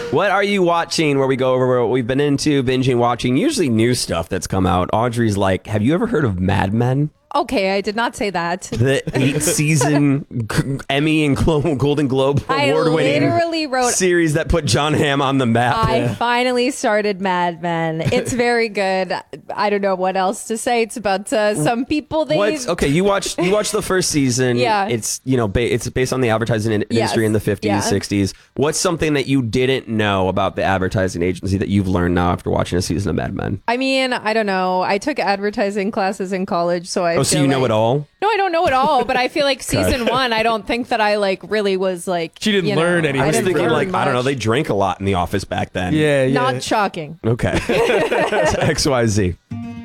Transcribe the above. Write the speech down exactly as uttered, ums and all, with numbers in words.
What are you watching? Where we go over what we've been into, binging, watching, usually new stuff that's come out. Audrey's like, have you ever heard of Mad Men? Okay, I did not say that. The eight season Emmy and Golden Globe award winning literally wrote series that put John Hamm on the map. I yeah. finally started Mad Men. It's very good. I don't know what else to say. It's about uh, some people. They What's, okay, you watched you watched the first season. Yeah, it's you know ba- it's based on the advertising industry yes. in the fifties, yeah. sixties. What's something that you didn't know about the advertising agency that you've learned now after watching a season of Mad Men? I mean, I don't know. I took advertising classes in college, so I. Oh, so you know like, it all? No, I don't know it all, but I feel like season one, I don't think that I like really was like. She didn't you learn know, anything. I was thinking like, much. I don't know, they drank a lot in the office back then. Yeah, yeah. Not shocking. Okay. X Y Z.